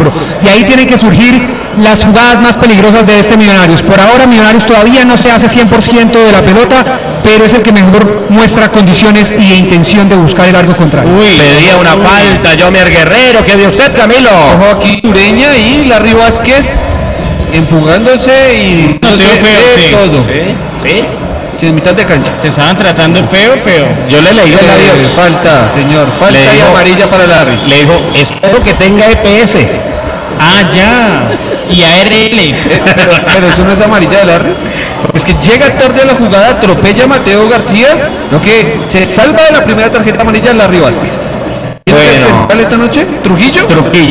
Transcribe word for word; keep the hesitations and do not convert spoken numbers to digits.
hombro. De ahí tienen que surgir las jugadas más peligrosas de este Millonarios. Por ahora Millonarios todavía no se hace cien por ciento de la pelota, pero es el que mejor muestra condiciones y intención de buscar el arco contrario. Uy, pedía una falta, Yomer Guerrero, ¿qué vio usted, Camilo? Ojo aquí, Ureña y Larry Vázquez empujándose y no, no sé, feo, sí. todo. Sí, sí. Sí, en mitad de cancha. Se estaban tratando feo, feo. Yo le leí los Eh, labios. falta, señor, falta Le y dijo- amarilla para Larry. Le dijo, espero que tenga E P S. Ah, ya. Y A R L. Eh, pero, pero eso no es amarilla de Larry. Es que llega tarde a la jugada, atropella a Mateo García, lo que se salva de la primera tarjeta amarilla Larry Vázquez. ¿Quién es el Bueno. central esta noche? ¿Trujillo? Trujillo.